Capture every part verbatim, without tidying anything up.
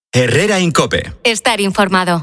Herrera en COPE. Estar informado.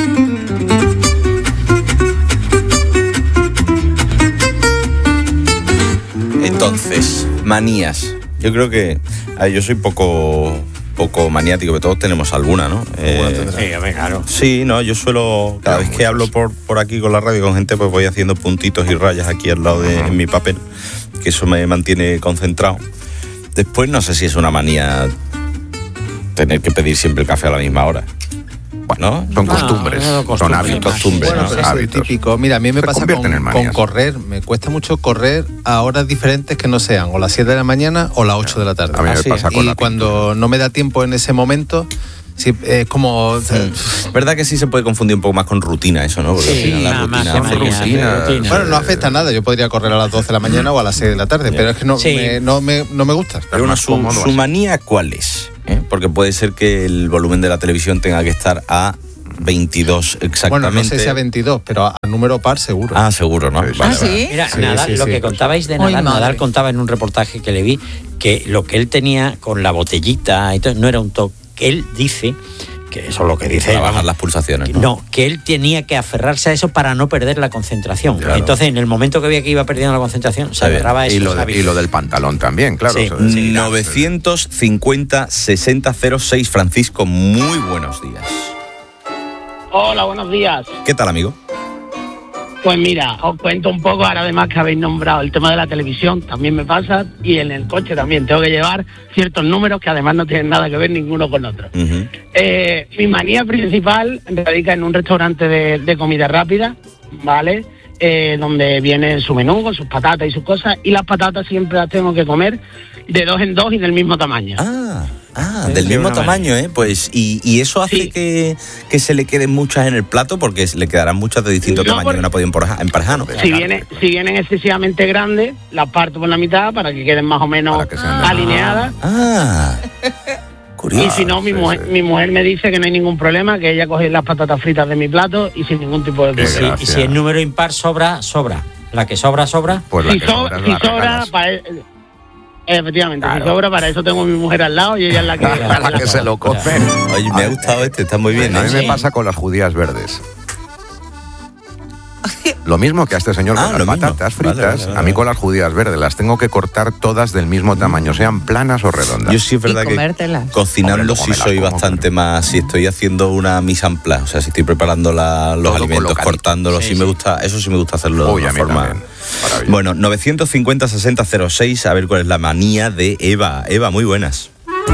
Entonces, manías. Yo creo que... A ver, yo soy poco... poco maniático, pero todos tenemos alguna, ¿no? Eh, sí, a ver, claro. Sí, no, yo suelo, cada vez que hablo por, por aquí con la radio con gente, pues voy haciendo puntitos y rayas aquí al lado de en mi papel, que eso me mantiene concentrado. Después no sé si es una manía tener que pedir siempre el café a la misma hora. Bueno, son costumbres, no, no, no, son hábitos. Costumbres, bueno, ¿no? pero es el típico. Mira, a mí me Se pasa convierten en con, con manías. correr. Me cuesta mucho correr a horas diferentes que no sean o las siete de la mañana o las ocho de la tarde. A mí me Así pasa es. con Y la cuando no me da tiempo en ese momento, sí, es como... Mm. ¿Verdad que sí se puede confundir un poco más con rutina eso, no? Porque Sí, al final la nada más rutina... que hace que- mañana, rutina. rutina. Bueno, no afecta nada. Yo podría correr a las doce de la mañana o a las seis de la tarde, pero es que no, Sí. me, no, me, no me gusta. Pero una, más su, cómodo su así. manía, ¿cuál es? ¿Eh? Porque puede ser que el volumen de la televisión tenga que estar a veintidós exactamente. Bueno, no sé si a veintidós, pero a número par seguro. Ah, seguro, ¿no? Sí, sí. Vale, ¿Ah, vale. sí? Mira, Sí, Nadal, sí, lo sí. que contabais de Ay, Nadal, madre. Nadal contaba en un reportaje que le vi que lo que él tenía con la botellita y todo, no era un toque. Él dice, que eso es lo que dice Para él, bajar vamos, las pulsaciones, que ¿no? no, que él tenía que aferrarse a eso para no perder la concentración. Claro. Entonces, en el momento que veía que iba perdiendo la concentración, se Está bien. agarraba a Y esos lo, de- hábitos. y lo del pantalón también, claro. Sí. Eso de seguir- novecientos cincuenta sesenta cero seis. Francisco, muy buenos días. Hola, buenos días. ¿Qué tal, amigo? Pues mira, os cuento un poco, ahora además que habéis nombrado el tema de la televisión, también me pasa, y en el coche también tengo que llevar ciertos números que además no tienen nada que ver ninguno con otro. Uh-huh. Eh, mi manía principal radica en un restaurante de, de comida rápida, ¿vale? Eh, donde viene su menú con sus patatas y sus cosas, y las patatas siempre las tengo que comer de dos en dos y del mismo tamaño. Ah, ah Sí, del sí, mismo una tamaño, ¿eh? Pues, y, y eso hace Sí. que, que se le queden muchas en el plato, porque le quedarán muchas de distinto No, tamaño porque- que no pueden emparejar, emparejar, ¿no? Si, viene, si vienen excesivamente grandes, las parto por la mitad para que queden más o menos Para que sean de- alineadas. Ah, curioso. Y si no, mi, sí, mujer, sí. mi mujer me dice que no hay ningún problema, que ella coge las patatas fritas de mi plato y sin ningún tipo de Qué Y si- problema. gracia. y si el número impar sobra, sobra. La que sobra, sobra. Pues la Si, que so- sobra, si la sobra, regalas. para e- efectivamente, Claro. si sobra, para eso tengo a mi mujer al lado y ella es la que... la que se lo come. Oye, me ha gustado este, está muy bien, A mí ¿eh? me Sí. pasa con las judías verdes. Lo mismo que a este señor Ah, con lo las mismo. patatas Vale, fritas, vale, vale. a mí con las judías verdes las tengo que cortar todas del mismo tamaño, sean planas o redondas. Yo sí es verdad Y que comértelas. cocinando Hombre, luego sí me las soy como, bastante claro. más, si estoy haciendo una mise en place, o sea, si estoy preparando la- los Todo alimentos, colocadito. cortándolos, sí, Sí, me sí. gusta, eso sí me gusta hacerlo Uy, de a una mí forma. también. Maravilloso. Bueno, novecientos cincuenta sesenta cero seis, a ver cuál es la manía de Eva. Eva, muy buenas.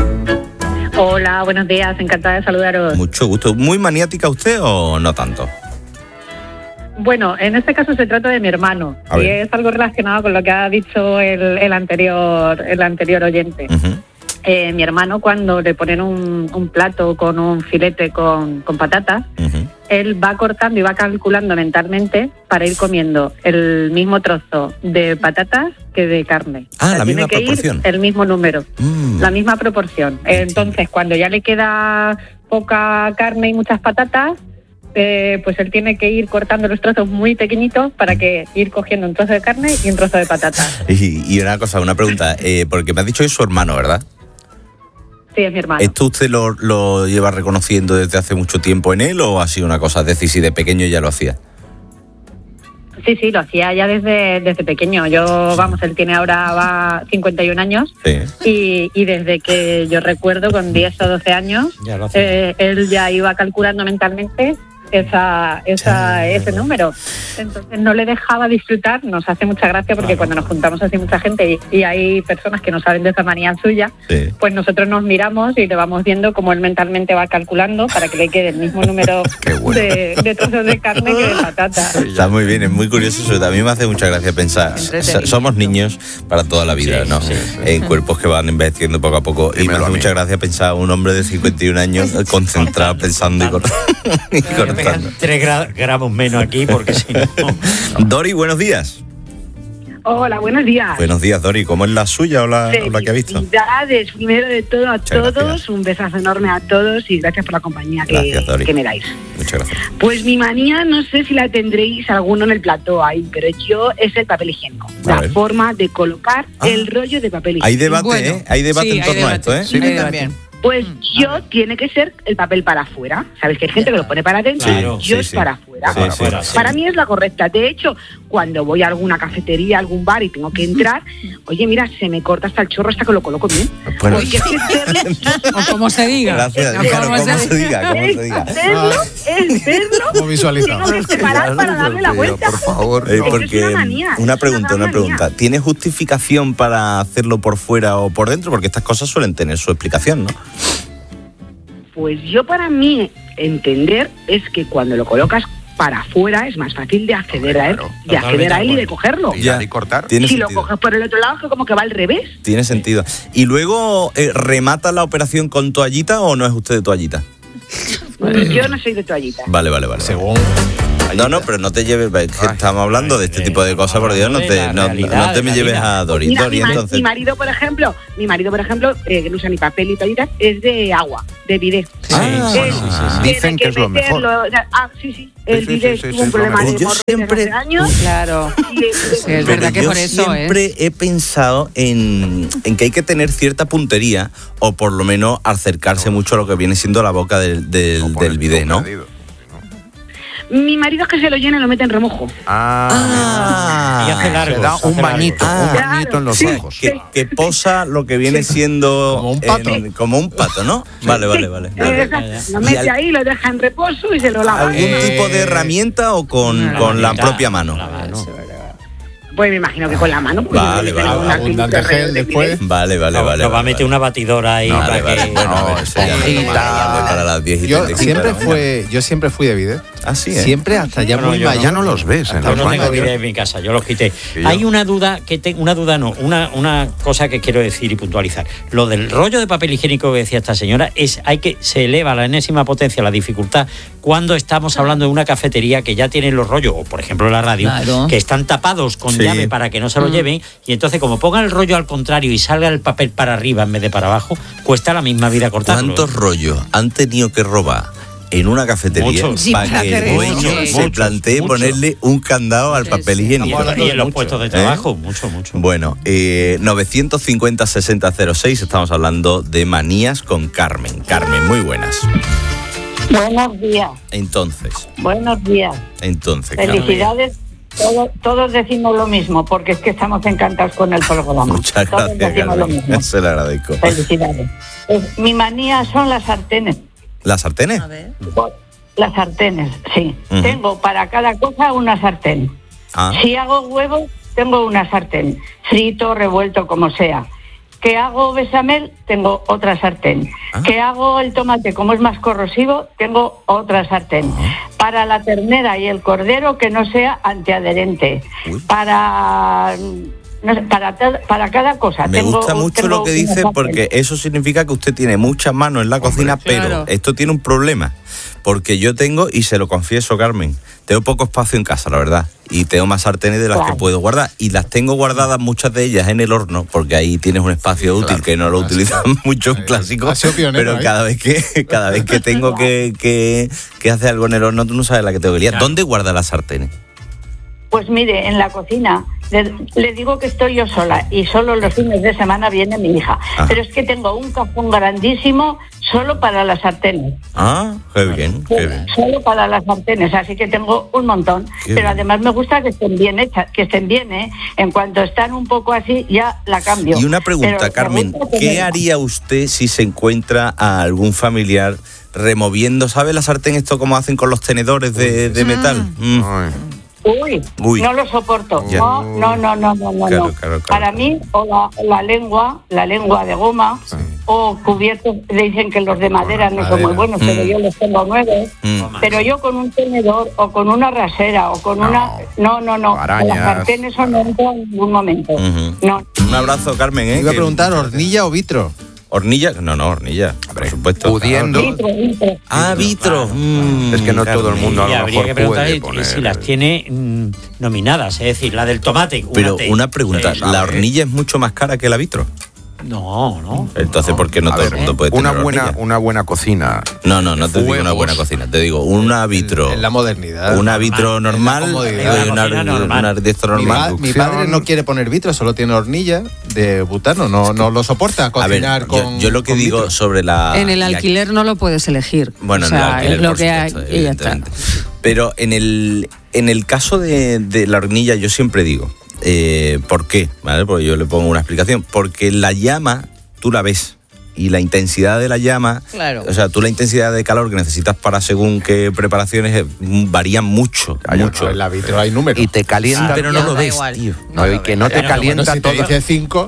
Hola, buenos días, encantada de saludaros. Mucho gusto. ¿Muy maniática usted o no tanto? Bueno, en este caso se trata de mi hermano A y ver. es algo relacionado con lo que ha dicho el, el anterior el anterior oyente. Ujú. Eh, mi hermano, cuando le ponen un, un plato con un filete con, con patatas, Ujú. él va cortando y va calculando mentalmente para ir comiendo el mismo trozo de patatas que de carne. Ah, la tiene misma que ir proporción. el mismo número. Mm. La misma proporción. Entonces, cuando ya le queda poca carne y muchas patatas, eh, pues él tiene que ir cortando los trozos muy pequeñitos para que ir cogiendo un trozo de carne y un trozo de patata. Y, y una cosa, una pregunta, eh, porque me has dicho que es su hermano, ¿verdad? Sí, es mi hermano. ¿Esto usted lo, lo lleva reconociendo desde hace mucho tiempo en él o ha sido una cosa? Es decir, si de pequeño ya lo hacía. Sí, sí, lo hacía ya desde, desde pequeño. Yo, vamos, él tiene ahora va cincuenta y un años Sí. y, y desde que yo recuerdo, con diez o doce años, Ya lo hacía. eh, él ya iba calculando mentalmente esa, esa, ese número. Entonces no le dejaba disfrutar, nos hace mucha gracia porque Claro. cuando nos juntamos así mucha gente y, y hay personas que no saben de esa manía suya, Sí. pues nosotros nos miramos y le vamos viendo cómo él mentalmente va calculando para que le quede el mismo número Qué bueno. de, de trozos de carne que de patata. Está muy bien, es muy curioso eso. También me hace mucha gracia pensar. Entretenido. Somos niños para toda la vida, Sí, ¿no? sí, En cuerpos que van envejeciendo poco a poco. Y me Dímelo hace a mí. mucha gracia pensar un hombre de cincuenta y un años eh, concentrado pensando y, cort- y Que me pegan cortando. tres gra- gramos menos aquí porque si no... Dori, buenos días. Hola, buenos días. Buenos días, Dori. ¿Cómo es la suya o la, o la que ha visto? Felicidades, primero de todo a Muchas todos, gracias. un besazo enorme a todos y gracias por la compañía que, Gracias, Dori. que me dais. Muchas gracias. Pues mi manía, no sé si la tendréis alguno en el plató ahí, pero yo es el papel higiénico. A La ver. forma de colocar Ah. el rollo de papel higiénico. Hay debate, Bueno, ¿eh? Hay debate sí, en hay torno a debate. esto, ¿eh? Sí, Hay yo debate. también. Pues yo tiene que ser el papel para afuera. Sabes que hay gente que lo pone para adentro, Claro, yo sí, es sí. para afuera. Sí, sí, para, sí. para mí es la correcta. De hecho, cuando voy a alguna cafetería, algún bar y tengo que entrar, oye, mira, se me corta hasta el chorro hasta que lo coloco bien. Bueno. Porque es que verlo, O como se diga. Gracias, O claro, como como se se diga, como se diga. es verlo, es verlo, Como visualizado. tengo que separar para darle la vuelta. Por favor, Eh, no. Es que es porque una manía, es una una pregunta, gran una manía. pregunta. ¿Tiene justificación para hacerlo por fuera o por dentro? Porque estas cosas suelen tener su explicación, ¿no? Pues yo para mí entender es que cuando lo colocas para afuera es más fácil de acceder a él, Claro, de acceder a él y de cogerlo. Y ya, y cortar. Tiene Si lo sentido. coges por el otro lado, que como que va al revés. Tiene sentido. ¿Y luego eh, remata la operación con toallita o no es usted de toallita? Yo no soy de toallita. Vale, vale, vale. Según. No, no, pero no te lleves, es que Ay, estamos hablando de este tipo de cosas, por Dios, no te, no, no te me lleves a Doris. Mira, Doris, mi, ma- entonces. mi marido, por ejemplo, mi marido, por ejemplo, eh, que no usa ni papel ni toallitas, es de agua, de bidet. Ah, Él sí, sí, sí. tiene Dicen que es lo mejor. meterlo, o sea, ah, sí, sí. El Sí, sí, bidet sí, sí, tuvo sí, un es lo problema mejor. de Yo hemorroides siempre- hace años. Claro. y el- Sí, es Pero verdad que yo por eso, ¿eh? siempre he pensado en, en que hay que tener cierta puntería o por lo menos acercarse mucho a lo que viene siendo la boca del, del, O poner del bidet, ¿no? perdido. Mi marido es que se lo llena y lo mete en remojo. Ah, Y hace largos, se da hace un bañito, largos. un Ah, bañito en los sí. ojos. Que, que posa lo que viene siendo Como un pato. en- como un pato, ¿no? Vale, vale, vale. Eh, exacto. Lo Y mete al- ahí, lo deja en reposo y se lo lava. ¿Algún Eh, tipo de herramienta o con, La con la manita, propia mano? la mano. Pues me imagino que con la mano. Pues Vale, yo vale, tengo vale. una Abundante clínica gel de después. bidet. Vale, vale, No, vale. nos va a vale, meter vale. una batidora ahí Vale, para vale. que... Bueno, a ver, eso ya me Esponjita. vale para las diez y Yo treinta y cinco siempre de la mañana. fue, yo siempre fui de bidet. Ah, sí, ¿eh? Siempre hasta ya Bueno, muy yo no. mayor. Ya no los ves en Hasta los Yo no tengo baños. bidet en mi casa, yo los quité. Y yo. Hay una duda que te, una duda no, una, una cosa que quiero decir y puntualizar. Lo del rollo de papel higiénico que decía esta señora es hay que se eleva a la enésima potencia la dificultad cuando estamos hablando de una cafetería que ya tiene los rollos, o por ejemplo la radio, Claro. que están tapados con Sí. llave para que no se lo Mm. lleven, y entonces como pongan el rollo al contrario y salga el papel para arriba en vez de para abajo, cuesta la misma vida cortarlo. ¿Cuántos rollos han tenido que robar en una cafetería Muchos. Sí, para para que el hacer eso, dueño sí. se Muchos, plantee muchos. ponerle un candado al Sí, papel sí. Y, higiénico? Estamos y en los mucho. puestos de ¿Eh? trabajo, mucho, mucho. Bueno, eh, novecientos cincuenta sesenta cero seis, estamos hablando de manías con Carmen. Carmen, muy buenas. Buenos días, Entonces, buenos días. entonces, Carmen, Felicidades. Todo- todos decimos lo mismo, porque es que estamos encantados con el programa. muchas Todos gracias, decimos lo Carmen. mismo. Se lo agradezco. Felicidades. Pues, mi manía son las sartenes. ¿Las sartenes? Las sartenes, sí. Ujú. Tengo para cada cosa una sartén. Ah, Si hago huevos, tengo una sartén. Frito, revuelto, como sea. Que hago bechamel, tengo otra sartén. Ah. Que hago el tomate, como es más corrosivo, tengo otra sartén. Para la ternera y el cordero, que no sea antiadherente. Uy. Para... no sé, para, ta- para cada cosa. me tengo- gusta mucho tengo lo que una dice sartén. porque eso significa que usted tiene muchas manos en la cocina, pero claro. esto tiene un problema. Porque yo tengo, y se lo confieso, Carmen, tengo poco espacio en casa, la verdad. Y tengo más sartenes de las Claro. que puedo guardar. Y las tengo guardadas, muchas de ellas, en el horno, porque ahí tienes un espacio útil claro. que no lo Ah, sí. utilizan mucho en Eh, clásicos. ha sido pionero, Pero ¿eh? cada vez que cada vez que tengo que, que, que hacer algo en el horno, tú no sabes la que tengo que liar. Claro. ¿Dónde guarda las sartenes? Pues mire, en la cocina. Le, le digo que estoy yo sola y solo los fines de semana viene mi hija. Ah. Pero es que tengo un cajón grandísimo solo para las sartenes. Ah, qué bien, qué bien. Solo para las sartenes, así que tengo un montón. Qué Pero bien. además me gusta que estén bien hechas, que estén bien, ¿eh? En cuanto están un poco así, ya la cambio. Y una pregunta, Pero me Carmen, gusta ¿qué tener- haría usted si se encuentra a algún familiar removiendo, ¿sabe la sartén esto como hacen con los tenedores de, de metal? Mm. Ay, Uy, Uy. no lo soporto. Ya. No, no, no, no, no, no. Claro, no. claro, claro, Para claro. mí, o la, la lengua, la lengua de goma, o cubiertos, dicen que los de madera no son Madera. muy buenos, pero Mm. yo los tengo nueve. Mm. Pero yo con un tenedor o con una rasera o con No. una... No, no, no. Arañas. Las sartenes no entro en ningún momento. Ujú. No. Un abrazo, Carmen. ¿eh? Iba a Que- preguntar, ¿hornilla o vitro? ¿Hornilla? No, no, hornilla, por supuesto. pudiendo. Vitro, vitro. Ah, vitro. Mm, Es que no todo el mundo a Y lo habría mejor que preguntar puede si- poner. si las tiene mm, nominadas, es decir, la del tomate. Pero T. una pregunta, Sí. ¿la hornilla es mucho más cara que la vitro? No, no. Entonces, no. ¿por qué no A todo ver, el mundo puede tener una buena, hornilla? una buena cocina. No, no, no te digo una Fuegos. buena cocina. Te digo una vitro. En la modernidad. Una vitro En la normal comodidad. y una, Cocina normal. una de esto Mi, normal. pa- mi padre no quiere poner vitro, solo tiene hornilla de butano, no, no lo soporta A ver, cocinar yo, con yo lo que con digo vitro. sobre la... En el y aquí- alquiler no lo puedes elegir. Bueno, o en el sea, alquiler, es lo por que hay supuesto, y ya está. evidentemente. Pero en el, en el caso de, de la hornilla, yo siempre digo, eh, ¿por qué? ¿Vale? Porque yo le pongo una explicación. Porque la llama, tú la ves. Y la intensidad de la llama, Claro. o sea, tú la intensidad de calor que necesitas para según qué preparaciones eh, varían mucho, Claro, mucho. No, en la vitro hay números. Y te calienta. Sí, pero no Ya, lo da ves, igual. tío. No, y que no te Pero calienta Bueno, si te todo. dice cinco,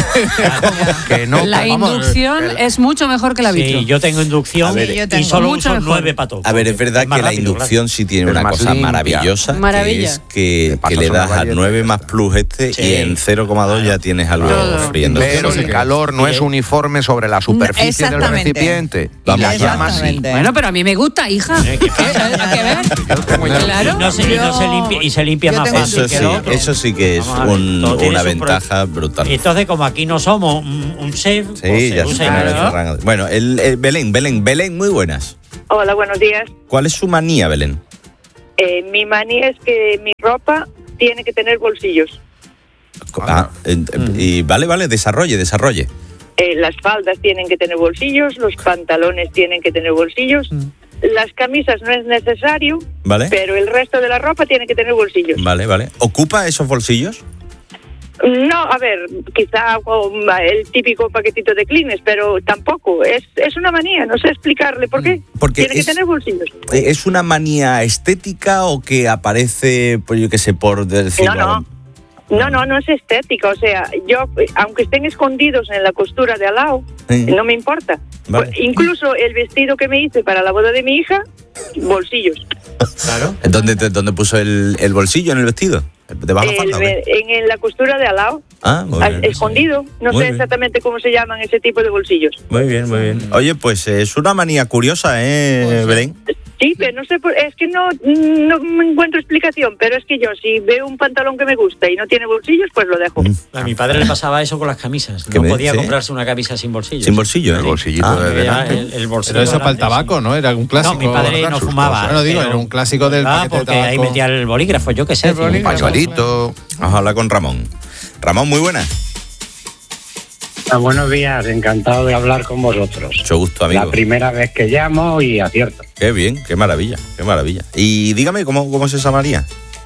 Que no, La vamos, inducción el- es mucho mejor que la vitro. Sí, yo tengo inducción A ver, yo y tengo. solo Mucho uso mejor. nueve para todo. A ver, es verdad más que la rápido, inducción sí tiene Es una más cosa limpia. maravillosa, Maravilla. que es que, Le pasas que le una das a galleta nueve y ya más está. plus este Sí. y en cero coma dos ya tienes algo Todo. friendo. Pero sí el que- calor no y- es uniforme sobre la superficie del Exactamente. recipiente. Vamos, Y la llama sí. Exactamente. Bueno, pero a mí me gusta, hija. Eh, ¿qué ¿Qué, qué ver? Claro. Y no se, y no se limpia, y se limpia Yo más tengo fácil Eso que sí, lo otro. eso sí que es Vamos a ver, un- todo tiene una su pro- ventaja brutal. Entonces, como aquí no somos un, un chef, Sí, pues se ya usa se me y- desarranca. Bueno, el, el Belén, Belén, Belén, muy buenas. Hola, buenos días. ¿Cuál es su manía, Belén? Eh, mi manía es que mi ropa tiene que tener bolsillos. Ah, eh, y vale, vale, desarrolle, desarrolle. Eh, las faldas tienen que tener bolsillos, los pantalones tienen que tener bolsillos, las camisas no es necesario, ¿Vale? pero el resto de la ropa tiene que tener bolsillos. Vale, vale. ¿Ocupa esos bolsillos? No, a ver, quizá um, el típico paquetito de Kleenex, pero tampoco. Es, es una manía, no sé explicarle por qué. Porque tiene es- que tener bolsillos. Eh, ¿Es una manía estética o que aparece, pues yo qué sé, por decirlo? No, no. No, no, no es estética. O sea, yo, eh, aunque estén escondidos en la costura de al lado, Sí. no me importa. Vale. Pues, incluso el vestido que me hice para la boda de mi hija, bolsillos. Claro. ¿Dónde, te- dónde puso el, el bolsillo en el vestido? ¿Debajo de la El falda? o qué? ve- en, en la costura de al lado, Ah, muy al- bien. escondido. No Muy sé bien. exactamente cómo se llaman ese tipo de bolsillos. Muy bien, muy bien. Oye, pues eh, es una manía curiosa, ¿eh, Belén? Sí, pero no sé, por- es que no, no me encuentro explicación, pero es que yo si veo un pantalón que me gusta y no tiene bolsillos, pues lo dejo. A mi padre le pasaba eso con las camisas. ¿Qué No me podía dice? comprarse una camisa sin bolsillos. Sin bolsillo, ¿eh? El bolsillito Ah, de Porque ya delante. el, el bolsillo Pero eso para el delante, tabaco, sí. ¿no? Era un clásico. No, mi padre guardar no sus fumaba. cosas. Bueno, digo, pero- era un clásico del Ah, paquete de porque ahí tabaco. metía el bolígrafo, yo qué sé. El tío. bolígrafo. Pañuelito. Vamos a hablar con Ramón. Ramón, muy buena. Ah, buenos días, encantado de hablar con vosotros. Mucho gusto, amigo. La primera vez que llamo y acierto. Qué bien, qué maravilla, qué maravilla. Y dígame, ¿cómo, cómo es esa María?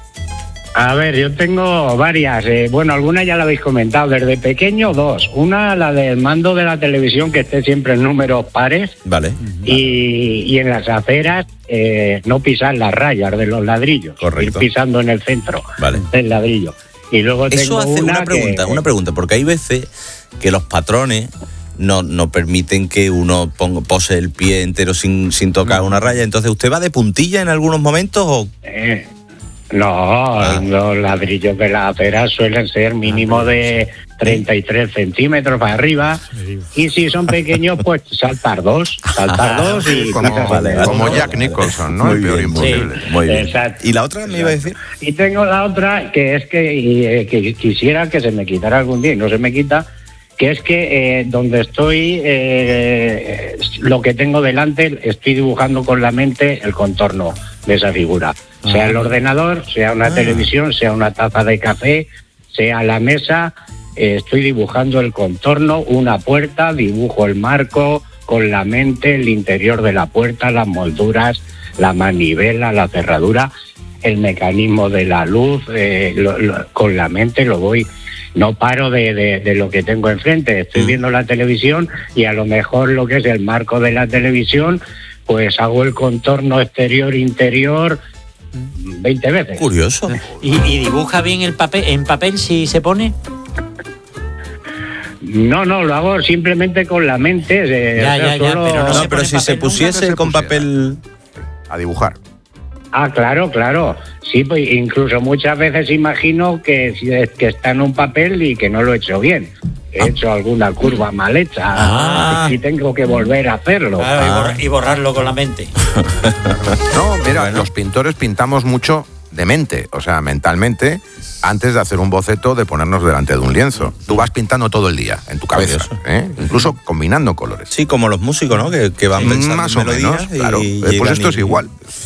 A ver, yo tengo varias. eh, bueno, algunas ya la habéis comentado. Desde pequeño, dos. Una, la del mando de la televisión, que esté siempre en números pares. Vale, Y, y en las aceras, eh, no pisar las rayas de los ladrillos. Correcto. Ir pisando en el centro vale. del ladrillo. Y luego Eso tengo hace una, que- pregunta, una pregunta, porque hay veces que los patrones no, no permiten que uno ponga, pose el pie entero sin, sin tocar una raya. Entonces, ¿usted va de puntilla en algunos momentos o...? Eh, no, los ladrillos de la acera suelen ser mínimo de treinta y tres centímetros para arriba. Y si son pequeños, pues saltar dos. Saltar dos y... Como, Vale, vale. como Vale, Jack vale. Nicholson, ¿no? Muy El peor bien, imposible. Muy bien. Exacto. ¿Y la otra me iba a decir? Y tengo la otra, que es que, y, eh, que quisiera que se me quitara algún día y no se me quita, que es que eh, donde estoy, eh, lo que tengo delante, estoy dibujando con la mente el contorno de esa figura. Sea el ordenador, sea una Ah. televisión, sea una taza de café, sea la mesa, eh, estoy dibujando el contorno, una puerta, dibujo el marco con la mente, el interior de la puerta, las molduras, la manivela, la cerradura, el mecanismo de la luz, eh, lo- lo- con la mente lo voy, no paro de, de- de lo que tengo enfrente, estoy viendo la televisión y a lo mejor lo que es el marco de la televisión, pues hago el contorno exterior-interior veinte veces. Curioso. ¿Y, y dibuja bien el papel en papel si se pone? No, no, lo hago simplemente con la mente. eh, Ya, o sea, ya, ya, solo- pero no No, se pero pone si se papel nunca, pusiese no se con pusiera. papel... A dibujar. Ah, claro, claro. Sí, pues incluso muchas veces imagino que, que está en un papel y que no lo he hecho bien. He hecho alguna curva mal hecha Ah. y tengo que volver a hacerlo. Claro, y Ah. borra- y borrarlo con la mente. No, mira, Bueno. los pintores pintamos mucho de mente, o sea, mentalmente, antes de hacer un boceto, de ponernos delante de un lienzo. Tú vas pintando todo el día, en tu cabeza, ¿eh? Incluso combinando colores. Sí, como los músicos, ¿no? Que, que van pensando Más en o menos, melodías claro. y Pues llegan esto y- es igual.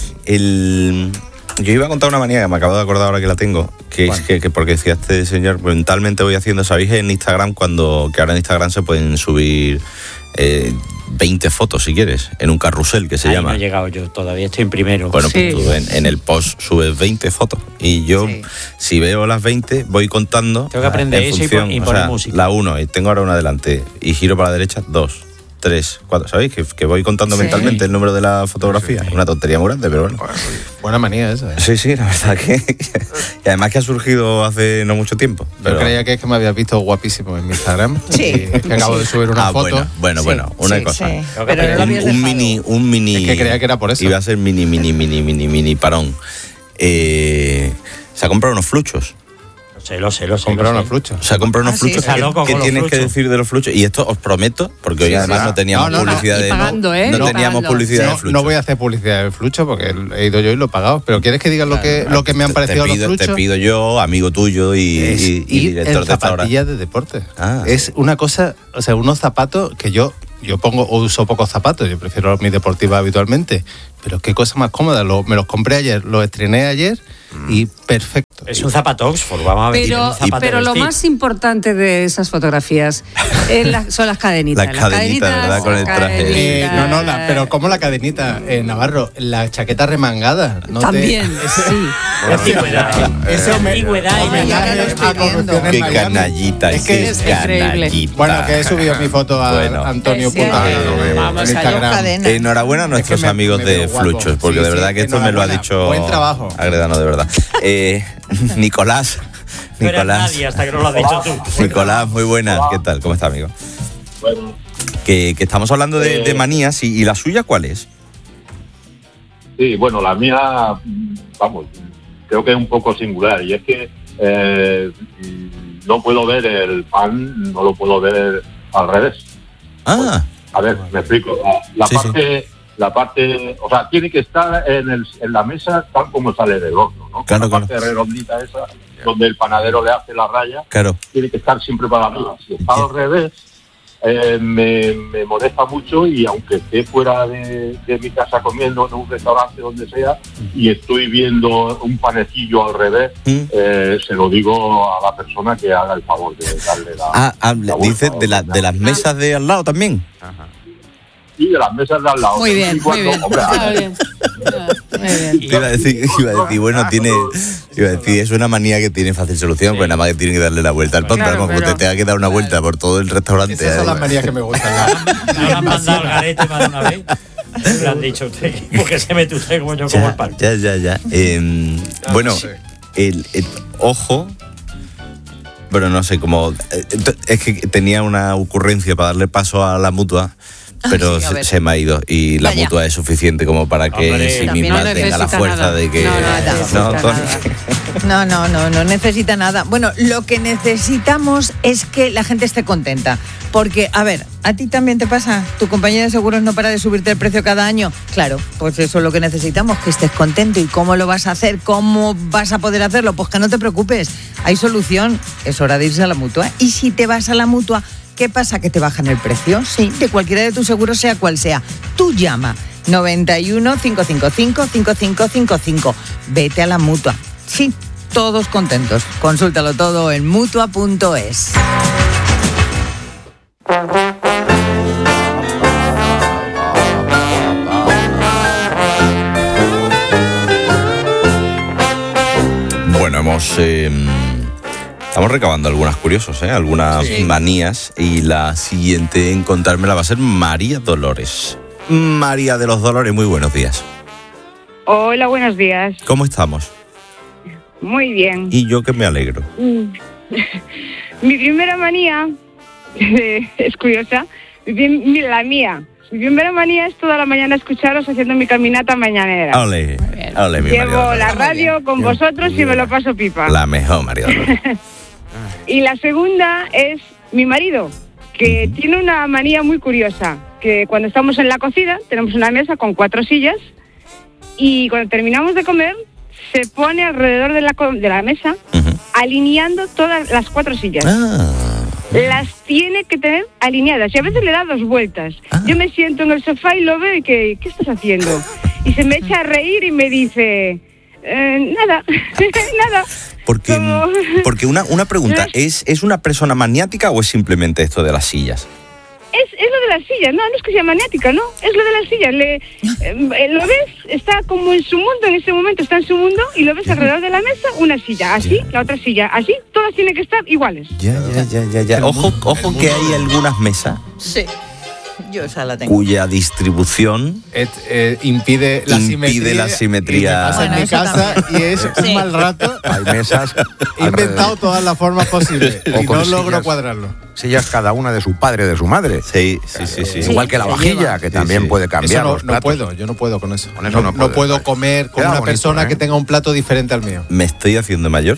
El... Yo iba a contar una manía que me acabo de acordar ahora que la tengo, que es que, que porque decía este señor, mentalmente voy haciendo, ¿sabéis? En Instagram, cuando que ahora en Instagram se pueden subir eh, veinte fotos, si quieres, en un carrusel que se Ahí llama. no he llegado yo, todavía estoy en primero. Bueno, Sí. pues tú en, en el post subes veinte fotos y yo, si veo las veinte, voy contando. Tengo que aprender en eso y función, pon- y o poner sea, música. La uno, y tengo ahora una delante, y giro para la derecha, dos, tres, cuatro. ¿Sabéis? Que, que voy contando Sí. mentalmente el número de la fotografía. Es una tontería muy grande, pero bueno. Buena manía esa, ¿eh? Sí, sí, la verdad que. Y además que ha surgido hace no mucho tiempo. Pero... Yo creía que es que me habías visto guapísimo en mi Instagram. Sí. Y es que acabo de subir una Ah, foto. bueno, bueno, Sí, bueno, una sí, cosa. sí. Pero no lo un, habías un dejado. mini, un mini. Es que creía que era por eso. Iba a ser mini, mini, mini, mini, mini parón. Eh, se ha comprado unos fluchos. Lo sé, lo sé, lo sé. Comprado lo unos sé. fluchos. Se ha comprado unos Ah, sí, fluchos. está ¿Qué, loco qué con los tienes que fluchos. decir de los fluchos? Y esto os prometo, porque hoy Sí, además sí. no teníamos No, no, no. publicidad Y de. pagando, no, ¿eh? no No, teníamos pagando. publicidad de No, fluchos. no voy a hacer publicidad del flucho porque he ido yo y lo he pagado. Pero ¿quieres que diga lo que, lo que me han Te parecido pido, los te fluchos? pido yo, amigo tuyo y, Es y- y ir director en de esta hora. zapatillas de deporte. Ah. Es una cosa, o sea, unos zapatos que yo yo pongo o uso pocos zapatos, yo prefiero mis deportivas habitualmente, pero qué cosa más cómoda, lo- me los compré ayer, los estrené ayer y perfecto. Es un zapato Oxford, vamos a ver. Pero, un zapato pero de lo vestir. más importante de esas fotografías es la- son las cadenitas. Las cadenitas, ¿verdad? Con el traje. Eh, no, no, la- pero como la cadenita, eh, Navarro, la chaqueta remangada. ¿no te- También, sí. Antigüedad, ¿eh? Ese home- Antigüedad y homenaje a corrupción en Qué Miami. canallita, Es qué que es canallita. Bueno, que he subido mi foto a Bueno. Antonio Sí, Punta sí. en Vamos, Instagram. Enhorabuena a nuestros Es que me- amigos me de veo guapo. Fluchos, porque Sí, de sí, verdad que esto me lo ha enhorabuena. dicho Buen trabajo. Agredano, de verdad. Eh, Nicolás. No eras Nicolás. nadie hasta que no lo has dicho tú. Nicolás, muy buenas. ¿Qué tal? ¿Cómo está, amigo? Que, que estamos hablando de, de manías y, y la suya, ¿cuál es? Sí, bueno, la mía, mm, vamos, creo que es un poco singular y es que eh, mm, no puedo ver el pan, no lo puedo ver al revés. Ah. A ver, me explico. La, la Sí, sí. parte, la parte, o sea, tiene que estar en, el, en la mesa tal como sale del horno, ¿no? Claro, la claro. parte redondita esa, donde el panadero le hace la raya, Claro. tiene que estar siempre para arriba. Si está al revés, eh, me, me molesta mucho y aunque esté fuera de, de mi casa comiendo en un restaurante donde sea y estoy viendo un panecillo al revés, eh, se lo digo a la persona que haga el favor de darle la... Ah, ah, la dice vuelta, de, la, de las mesas de al lado también. y de las mesas de al lado. Muy bien, Y cuando- muy bien. hombre, Está bien. Muy bien. Te iba a decir, iba a decir, bueno, tiene, iba a decir, es una manía que tiene fácil solución, pues nada más que tiene que darle la vuelta al pan, Claro, pero como pero- te tenga que dar una vuelta por todo el restaurante. Esas son ahí. las manías que me gustan. ¿No le han mandado al garete más de una vez? Le han dicho usted, porque se mete usted como yo como el pan. Ya, ya, ya. Eh, bueno, el, el- ojo, pero no sé, como eh, es que tenía una ocurrencia para darle paso a la mutua, pero sí, a se, ver. se me ha ido y la Vaya. mutua es suficiente como para que Hombre, sí también misma no tenga la necesita fuerza nada. de que No, no, no, necesita Tony. No, no, no, no necesita nada. Bueno, lo que necesitamos es que la gente esté contenta. Porque, a ver, ¿a ti también te pasa? ¿Tu compañía de seguros no para de subirte el precio cada año? Claro, pues eso es lo que necesitamos, que estés contento. ¿Y cómo lo vas a hacer? ¿Cómo vas a poder hacerlo? Pues que no te preocupes, hay solución. Es hora de irse a la Mutua. Y si te vas a la Mutua, ¿qué pasa? ¿Que te bajan el precio? Sí, de cualquiera de tus seguros, sea cual sea. Tú llama noventa y uno, cinco cinco cinco, cinco cinco cinco cinco. Vete a la Mutua. Sí, todos contentos. Consúltalo todo en mutua punto es. Bueno, hemos eh, estamos recabando algunas curiosos, ¿eh? algunas Sí. manías y la siguiente en contármela va a ser María Dolores. María de los Dolores, muy buenos días. Hola, buenos días. ¿Cómo estamos? Muy bien. Y yo que me alegro. Mm. Mi primera manía eh, es curiosa. Mi prim- mira, la mía. Mi primera manía es toda la mañana escucharos haciendo mi caminata mañanera. Ole, ole, mi María Llevo Dolores. la radio con vosotros y me lo paso pipa. La mejor, María Dolores. Y la segunda es mi marido, que tiene una manía muy curiosa, que cuando estamos en la cocina tenemos una mesa con cuatro sillas y cuando terminamos de comer se pone alrededor de la, co- de la mesa, Ujú. alineando todas las cuatro sillas. Ah, Las tiene que tener alineadas y a veces le da dos vueltas. Ah. Yo me siento en el sofá y lo veo y que, ¿qué estás haciendo? Y se me echa a reír y me dice, eh, nada, nada. porque, Como- porque una, una pregunta, ¿es, ¿es una persona maniática o es simplemente esto de las sillas? Es, es lo de las sillas, no, no es que sea maniática, no, es lo de las sillas. Le, eh, lo ves, está como en su mundo, en ese momento está en su mundo y lo ves alrededor de la mesa, una silla, así, la otra silla, así, todas tienen que estar iguales. Ya, ya, ya, ya, ya. Ojo, ojo que hay algunas mesas Sí. Yo esa la tengo. cuya distribución Et- eh, impide la Impide simetría. la simetría. Y me pasa Bueno, en mi eso casa también. y es Sí. un mal rato. Hay mesas. He inventado todas las formas posibles O y con no logro sillas. cuadrarlo. Sillas cada una de su padre, de su madre. Sí, sí, sí, sí. Igual que la se vajilla, llevan. que Sí, también sí. puede Eso cambiar no, los no platos. puedo, yo no puedo con eso. Con eso no no puedes, puedo vale. comer con Queda una bonito, persona ¿eh? que tenga un plato diferente al mío. Me estoy haciendo mayor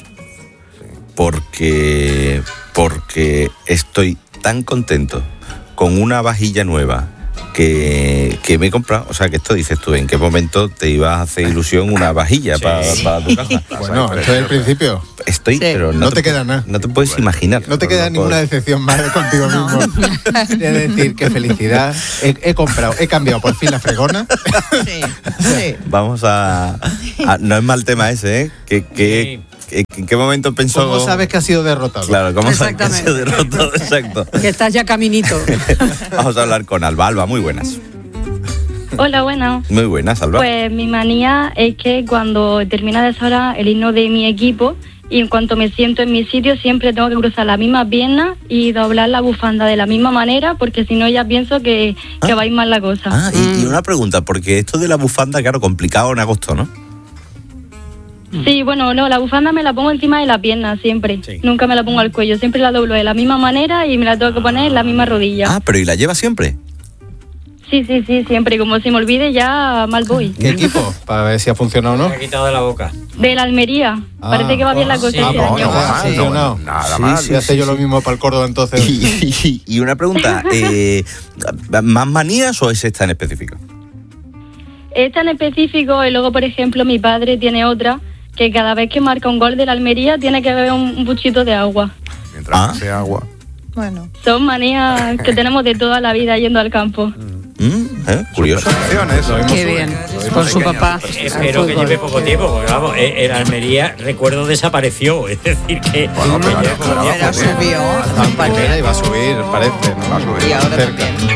porque, porque estoy tan contento con una vajilla nueva que, que me he comprado. O sea, que esto dices tú, ¿en qué momento te ibas a hacer ilusión una vajilla para tu casa? Bueno, esto es el principio. Estoy, Sí. pero no, No te queda nada. No te puedes imaginar. No te queda puedo- ninguna decepción más contigo mismo. Es decir, qué felicidad. He, he comprado, he cambiado por fin la fregona. Sí, sí. Vamos a, a- no es mal tema ese, ¿eh? ¿Qué, qué, qué- ¿En qué momento pensó? ¿Cómo sabes que ha sido derrotado? Claro, ¿cómo sabes que Exactamente. se derrotó? Exacto. Que estás ya caminito. Vamos a hablar con Alba. Alba, muy buenas. Hola, buenas. Muy buenas, Alba. Pues mi manía es que cuando termina de sonar el himno de mi equipo y en cuanto me siento en mi sitio siempre tengo que cruzar la misma pierna y doblar la bufanda de la misma manera porque si no ya pienso que, que va a ir mal la cosa. Ah, y, y una pregunta, porque esto de la bufanda, claro, complicado en agosto, ¿no? Sí, bueno, no, la bufanda me la pongo encima de la pierna siempre. Sí. Nunca me la pongo al cuello, siempre la doblo de la misma manera y me la tengo que poner en la misma rodilla. Ah, pero ¿y la lleva siempre? Sí, sí, sí, siempre. Y como si me olvide ya mal voy. ¿Qué equipo? Para ver si ha funcionado o no. Me ha quitado de la boca. De la Almería. Ah, Parece que va bien la cosa sí. este Ah, año. bueno, Ah, ha funcionado. no, nada Sí, mal. sí, Voy a hacer yo lo mismo para el Córdoba entonces. Y, y una pregunta, eh, ¿más manías o es esta en específico? Esta en específico, y luego, por ejemplo, mi padre tiene otra, que cada vez que marca un gol de la Almería tiene que beber un, un buchito de agua. Mientras Ah. que sea agua. Bueno. Son manías que tenemos de toda la vida yendo al campo. Mm, ¿eh? Curioso. Supersticiones. Qué bien. Con su papá. Espero al que fútbol. lleve poco tiempo, porque vamos, eh, el Almería, recuerdo, desapareció. Es decir, que. Bueno, pero que ahora- lleve poco ahora tiempo. Pero subió. Ah, primera y va a subir, parece. ¿no? Va a subir. Y ahora Cerca. también.